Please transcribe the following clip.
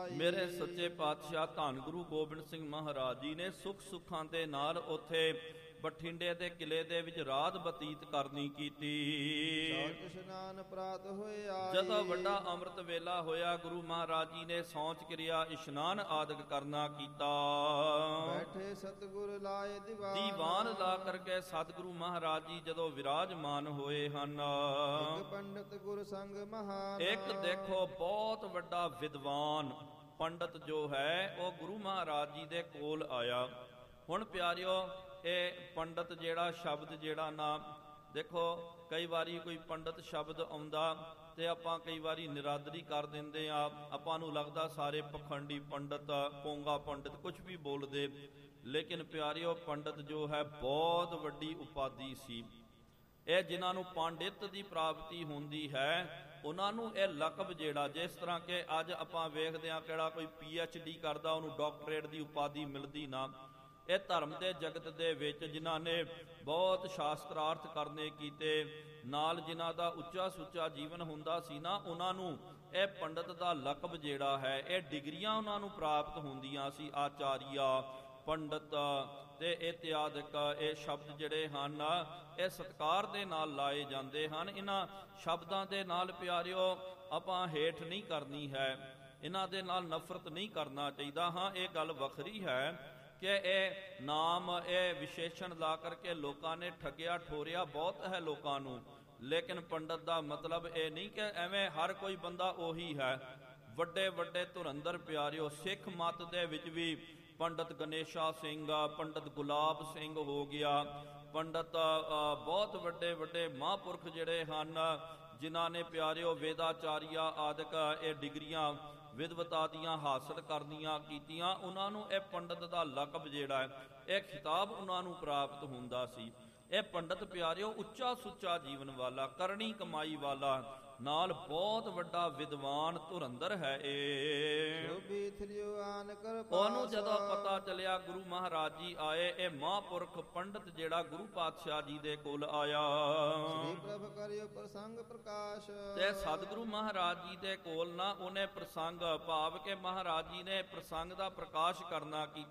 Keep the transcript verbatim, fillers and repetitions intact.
ਜਾਈ। ਮੇਰੇ ਸੱਚੇ ਪਾਤਸ਼ਾਹ ਧੰਨ ਗੁਰੂ ਗੋਬਿੰਦ ਸਿੰਘ ਮਹਾਰਾਜ ਜੀ ਨੇ ਸੁੱਖ ਸੁੱਖਾਂ ਦੇ ਨਾਲ ਉੱਥੇ ਬਠਿੰਡੇ ਦੇ ਕਿਲੇ ਦੇ ਵਿੱਚ ਰਾਤ ਬਤੀਤ ਕਰਨੀ ਕੀਤੀ। ਸੌਚ ਇਸ਼ਨਾਨ ਪ੍ਰਾਤ ਹੋਏ ਆਈ। ਜਦੋਂ ਵੱਡਾ ਅੰਮ੍ਰਿਤ ਵੇਲਾ ਹੋਇਆ ਗੁਰੂ ਮਹਾਰਾਜ ਜੀ ਨੇ ਸੌਂਚ ਕਿਰਿਆ ਇਸ਼ਨਾਨ ਆਦਿਕ ਕਰਨਾ ਕੀਤਾ। ਬੈਠੇ ਸਤਿਗੁਰ ਲਾਏ ਦੀਵਾਨ। ਦੀਵਾਨ ਲਾ ਕਰਕੇ ਸਤਿਗੁਰੂ ਮਹਾਰਾਜ ਜੀ ਜਦੋਂ ਵਿਰਾਜਮਾਨ ਹੋਏ ਹਨ। ਇੱਕ ਪੰਡਤ ਗੁਰ ਸੰਗ ਮਹਾਨ। ਇੱਕ ਦੇਖੋ ਬਹੁਤ ਵੱਡਾ ਵਿਦਵਾਨ ਪੰਡਤ ਜੋ ਹੈ ਉਹ ਗੁਰੂ ਮਹਾਰਾਜ ਜੀ ਦੇ ਕੋਲ ਆਇਆ। ਹੁਣ ਪਿਆਰਿਓ ਇਹ ਪੰਡਤ ਜਿਹੜਾ ਸ਼ਬਦ ਜਿਹੜਾ ਨਾ ਦੇਖੋ ਕਈ ਵਾਰੀ ਕੋਈ ਪੰਡਤ ਸ਼ਬਦ ਆਉਂਦਾ ਤੇ ਆਪਾਂ ਕਈ ਵਾਰੀ ਨਿਰਾਦਰੀ ਕਰ ਦਿੰਦੇ ਆ। ਆਪਾਂ ਨੂੰ ਲੱਗਦਾ ਸਾਰੇ ਪਖੰਡੀ ਪੰਡਤ ਪੋਂਗਾ ਪੰਡਤ ਕੁਝ ਵੀ ਬੋਲਦੇ, ਲੇਕਿਨ ਪਿਆਰਿਓ ਪੰਡਤ ਜੋ ਹੈ ਬਹੁਤ ਵੱਡੀ ਉਪਾਧੀ ਸੀ। ਇਹ ਜਿਨ੍ਹਾਂ ਨੂੰ ਪੰਡਿਤ ਦੀ ਪ੍ਰਾਪਤੀ ਹੁੰਦੀ ਹੈ ਉਹਨਾਂ ਨੂੰ ਇਹ ਲਕਬ ਜਿਹੜਾ ਜਿਸ ਤਰ੍ਹਾਂ ਕਿ ਅੱਜ ਆਪਾਂ ਵੇਖਦੇ ਹਾਂ ਕਿਹੜਾ ਕੋਈ ਪੀ ਐਚ ਡੀ ਕਰਦਾ ਉਹਨੂੰ ਡਾਕਟਰੇਟ ਦੀ ਉਪਾਧੀ ਮਿਲਦੀ ਨਾ। ਇਹ ਧਰਮ ਦੇ ਜਗਤ ਦੇ ਵਿੱਚ ਜਿਨ੍ਹਾਂ ਨੇ ਬਹੁਤ ਸ਼ਾਸਤਰਾਰਥ ਕਰਨੇ ਕੀਤੇ ਨਾਲ ਜਿਨ੍ਹਾਂ ਦਾ ਉੱਚਾ ਸੁੱਚਾ ਜੀਵਨ ਹੁੰਦਾ ਸੀ ਨਾ ਉਹਨਾਂ ਨੂੰ ਇਹ ਪੰਡਤ ਦਾ ਲਕਬ ਜਿਹੜਾ ਹੈ ਇਹ ਡਿਗਰੀਆਂ ਉਹਨਾਂ ਨੂੰ ਪ੍ਰਾਪਤ ਹੁੰਦੀਆਂ ਸੀ। ਆਚਾਰੀਆ ਪੰਡਤ ਤੇ ਇਤਿਆਦਿਕ ਇਹ ਸ਼ਬਦ ਜਿਹੜੇ ਹਨ ਇਹ ਸਤਿਕਾਰ ਦੇ ਨਾਲ ਲਾਏ ਜਾਂਦੇ ਹਨ। ਇਹਨਾਂ ਸ਼ਬਦਾਂ ਦੇ ਨਾਲ ਪਿਆਰਿਓ ਆਪਾਂ ਹੇਠ ਨਹੀਂ ਕਰਨੀ ਹੈ, ਇਹਨਾਂ ਦੇ ਨਾਲ ਨਫ਼ਰਤ ਨਹੀਂ ਕਰਨਾ ਚਾਹੀਦਾ। ਹਾਂ ਇਹ ਗੱਲ ਵੱਖਰੀ ਹੈ ਕਿ ਇਹ ਨਾਮ ਇਹ ਵਿਸ਼ੇਸ਼ਣ ਲਾ ਕਰਕੇ ਲੋਕਾਂ ਨੇ ਠੱਗਿਆ ਠੋਰਿਆ ਬਹੁਤ ਹੈ ਲੋਕਾਂ ਨੂੰ, ਲੇਕਿਨ ਪੰਡਤ ਦਾ ਮਤਲਬ ਇਹ ਨਹੀਂ ਕਿ ਐਵੇਂ ਹਰ ਕੋਈ ਬੰਦਾ ਉਹੀ ਹੈ। ਵੱਡੇ ਵੱਡੇ ਧੁਰੰਦਰ ਪਿਆਰਿਓ ਸਿੱਖ ਮਤ ਦੇ ਵਿੱਚ ਵੀ ਪੰਡਤ ਗਣੇਸ਼ਾ ਸਿੰਘ, ਪੰਡਤ ਗੁਲਾਬ ਸਿੰਘ ਹੋ ਗਿਆ, ਪੰਡਤ ਬਹੁਤ ਵੱਡੇ ਵੱਡੇ ਮਹਾਂਪੁਰਖ ਜਿਹੜੇ ਹਨ ਜਿਨ੍ਹਾਂ ਨੇ ਪਿਆਰਿਓ ਵੇਦਾਚਾਰੀਆ ਆਦਿਕ ਇਹ ਡਿਗਰੀਆਂ ਵਿਦਵਤਾ ਦੀਆਂ ਹਾਸਲ ਕਰਨੀਆਂ ਕੀਤੀਆਂ, ਉਹਨਾਂ ਨੂੰ ਇਹ ਪੰਡਤ ਦਾ ਲਕਬ ਜਿਹੜਾ ਹੈ ਇਹ ਖਿਤਾਬ ਉਹਨਾਂ ਨੂੰ ਪ੍ਰਾਪਤ ਹੁੰਦਾ ਸੀ। ਇਹ ਪੰਡਤ ਪਿਆਰਿਓ ਉੱਚਾ ਸੁੱਚਾ ਜੀਵਨ ਵਾਲਾ ਕਰਨੀ ਕਮਾਈ ਵਾਲਾ ਨਾਲ ਬਹੁਤ ਵੱਡਾ ਵਿਦਵਾਨ ਧੁਰੰਦਰ ਹੈ। ਇਹ ਉਹਨੂੰ ਜਦੋਂ ਪਤਾ ਚੱਲਿਆ ਗੁਰੂ ਮਹਾਰਾਜ ਜੀ ਆਏ, ਇਹ ਮਹਾਂਪੁਰਖ ਪੰਡਤ ਜਿਹੜਾ ਗੁਰੂ ਪਾਤਸ਼ਾਹ ਜੀ ਦੇ ਕੋਲ ਆਇਆ ਪ੍ਰਸੰਗ ਪ੍ਰਕਾਸ਼ ਤੇ ਸਤਿਗੁਰੂ ਮਹਾਰਾਜ ਜੀ ਦੇ ਕੋਲ ਨਾ ਉਹਨੇ ਪ੍ਰਸੰਗ ਭਾਵ ਕਿ ਮਹਾਰਾਜ ਜੀ ਨੇ ਪ੍ਰਸੰਗ ਦਾ ਪ੍ਰਕਾਸ਼ ਕਰਨਾ ਕੀਤਾ।